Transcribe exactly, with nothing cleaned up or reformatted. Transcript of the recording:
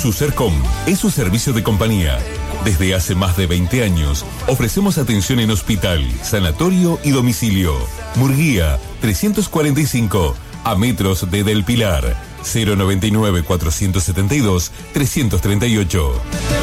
SuserCom es su servicio de compañía. Desde hace más de veinte años, ofrecemos atención en hospital, sanatorio y domicilio. Murguía, trescientos cuarenta y cinco, a metros de Del Pilar. cero noventa y nueve, cuatrocientos setenta y dos, trescientos treinta y ocho.